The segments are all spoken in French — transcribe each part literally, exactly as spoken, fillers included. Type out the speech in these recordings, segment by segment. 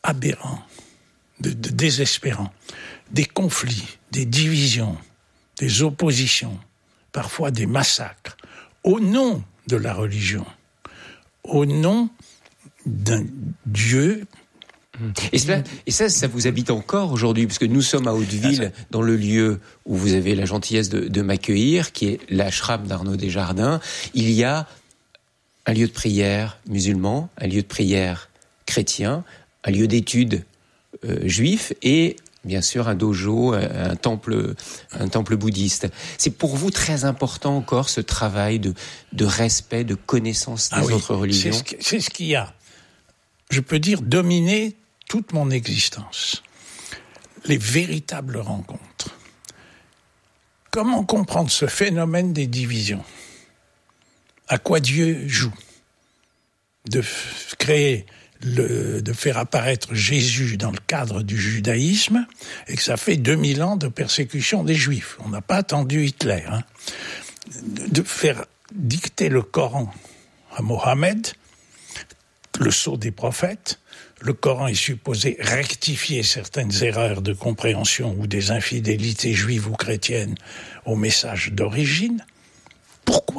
aberrant, de, de désespérant, des conflits, des divisions, des oppositions, parfois des massacres, au nom de la religion, au nom d'un Dieu. Et, cela, et ça, ça vous habite encore aujourd'hui, puisque nous sommes à Hauteville, dans le lieu où vous avez la gentillesse de, de m'accueillir, qui est l'ashram d'Arnaud Desjardins. Il y a un lieu de prière musulman, un lieu de prière chrétien, un lieu d'études euh, juif et bien sûr un dojo, un, un temple, un temple bouddhiste. C'est pour vous très important encore ce travail de, de respect, de connaissance des ah oui, autres religions. C'est ce, c'est ce qui a, je peux dire, dominé toute mon existence. Les véritables rencontres. Comment comprendre ce phénomène des divisions ? À quoi Dieu joue ? De f- créer, le, de faire apparaître Jésus dans le cadre du judaïsme, et que ça fait deux mille ans de persécution des Juifs. On n'a pas attendu Hitler. Hein. De faire dicter le Coran à Mohammed, le sceau des prophètes. Le Coran est supposé rectifier certaines erreurs de compréhension ou des infidélités juives ou chrétiennes au message d'origine. Pourquoi ?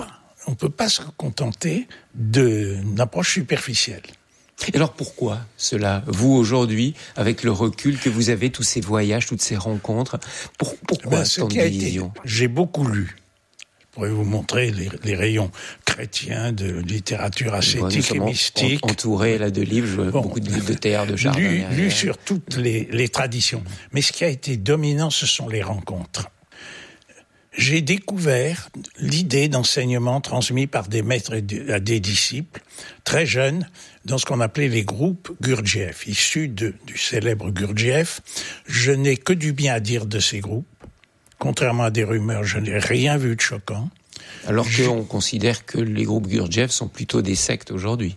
On ne peut pas se contenter d'une approche superficielle. Et alors pourquoi cela ? Vous, aujourd'hui, avec le recul que vous avez, tous ces voyages, toutes ces rencontres, pour, pourquoi ben, tant de divisions ? J'ai beaucoup lu. Je pourrais vous montrer les, les rayons chrétiens de littérature ascétique bon, et mystique. Entouré là de livres, bon, beaucoup de livres de Teilhard de Chardin. Lu, lu sur toutes les, les traditions. Mais ce qui a été dominant, ce sont les rencontres. J'ai découvert l'idée d'enseignement transmis par des maîtres à des disciples, très jeunes, dans ce qu'on appelait les groupes Gurdjieff, issus de, du célèbre Gurdjieff. Je n'ai que du bien à dire de ces groupes. Contrairement à des rumeurs, je n'ai rien vu de choquant. Alors je... qu'on considère que les groupes Gurdjieff sont plutôt des sectes aujourd'hui.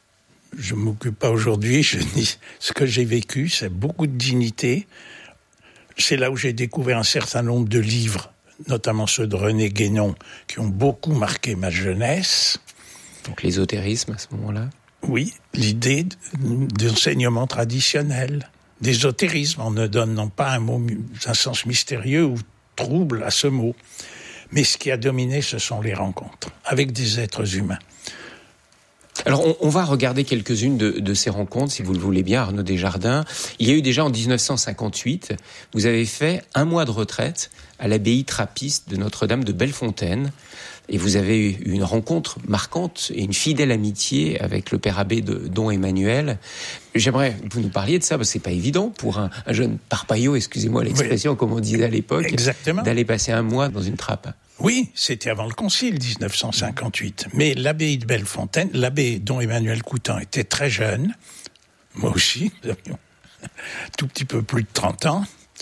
Je ne m'occupe pas aujourd'hui. Je dis, ce que j'ai vécu, c'est beaucoup de dignité. C'est là où j'ai découvert un certain nombre de livres, notamment ceux de René Guénon, qui ont beaucoup marqué ma jeunesse. Donc l'ésotérisme à ce moment-là ? Oui, l'idée d'enseignement traditionnel, d'ésotérisme, en ne donnant pas un mot, un sens mystérieux ou trouble à ce mot. Mais ce qui a dominé, ce sont les rencontres avec des êtres humains. Alors, on, on va regarder quelques-unes de, de ces rencontres, si vous le voulez bien, Arnaud Desjardins. Il y a eu déjà en dix-neuf cent cinquante-huit, vous avez fait un mois de retraite à l'abbaye trappiste de Notre-Dame de Bellefontaine. Et vous avez eu une rencontre marquante et une fidèle amitié avec le père abbé de Don Emmanuel. J'aimerais que vous nous parliez de ça, parce que c'est pas évident pour un, un jeune parpaillot, excusez-moi l'expression, oui, comme on disait à l'époque, exactement, d'aller passer un mois dans une trappe. Oui, c'était avant le Concile, dix-neuf cent cinquante-huit. Mais l'abbaye de Bellefontaine, l'abbé Don Emmanuel Coutan était très jeune, moi aussi, tout petit peu plus de trente ans,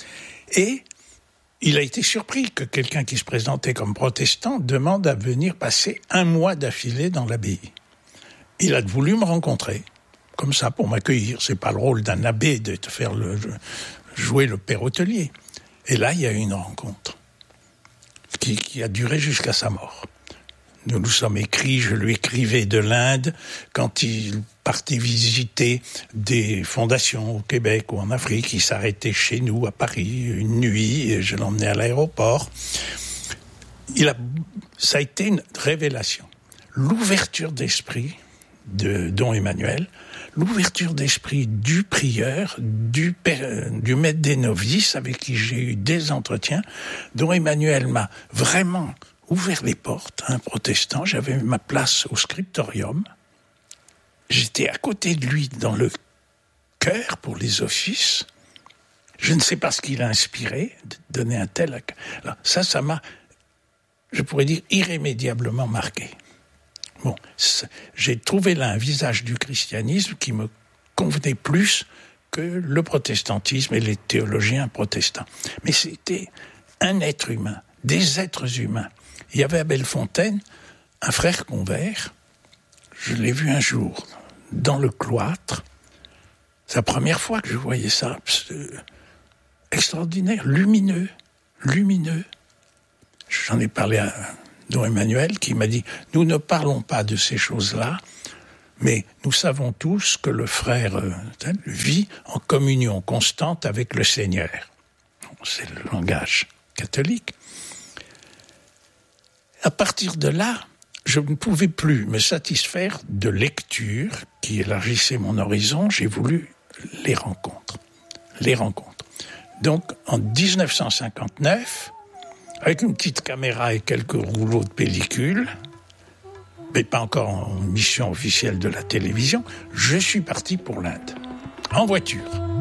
et il a été surpris que quelqu'un qui se présentait comme protestant demande à venir passer un mois d'affilée dans l'abbaye. Il a voulu me rencontrer, comme ça, pour m'accueillir. C'est pas le rôle d'un abbé de te faire le, jouer le père hôtelier. Et là, il y a eu une rencontre qui, qui a duré jusqu'à sa mort. Nous nous sommes écrits, je lui écrivais de l'Inde quand il partait visiter des fondations au Québec ou en Afrique. Il s'arrêtait chez nous à Paris une nuit et je l'emmenais à l'aéroport. Il a, ça a été une révélation. L'ouverture d'esprit de Don Emmanuel, l'ouverture d'esprit du prieur, du, père, du maître des novices avec qui j'ai eu des entretiens. Don Emmanuel m'a vraiment ouvert les portes à un protestant. J'avais ma place au scriptorium. J'étais à côté de lui dans le chœur pour les offices. Je ne sais pas ce qu'il a inspiré de donner un tel... Alors, ça, ça m'a, je pourrais dire, irrémédiablement marqué. Bon, j'ai trouvé là un visage du christianisme qui me convenait plus que le protestantisme et les théologiens protestants. Mais c'était un être humain, des êtres humains. Il y avait à Bellefontaine un frère convers, je l'ai vu un jour dans le cloître. C'est la première fois que je voyais ça. Extraordinaire, lumineux, lumineux. J'en ai parlé à Don Emmanuel qui m'a dit « Nous ne parlons pas de ces choses-là Mais nous savons tous que le frère euh, vit en communion constante avec le Seigneur. C'est le langage catholique. À partir de là, je ne pouvais plus me satisfaire de lectures qui élargissaient mon horizon. J'ai voulu les rencontres. Les rencontres. Donc, en dix-neuf cent cinquante-neuf, avec une petite caméra et quelques rouleaux de pellicule, mais pas encore en mission officielle de la télévision, je suis parti pour l'Inde, en voiture.